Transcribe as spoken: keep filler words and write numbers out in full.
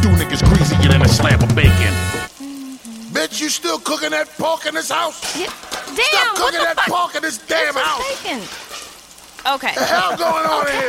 do niggas greasier than a slab of bacon. Bitch, you still cooking that pork in this house? Yeah. Damn, Stop what cooking the that fuck? pork in this damn It's house. bacon. Okay. The hell going on in here?